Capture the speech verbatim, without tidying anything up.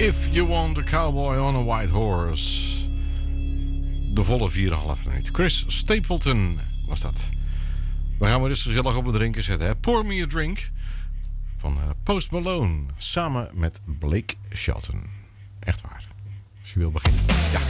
If You Want a Cowboy on a White Horse. De volle vier komma vijf minuut. Chris Stapleton was dat. We gaan maar dus gezellig op het drinken zetten. Hè? Pour Me a Drink van uh, Post Malone. Samen met Blake Shelton. Echt waar. Als je wil beginnen. Ja.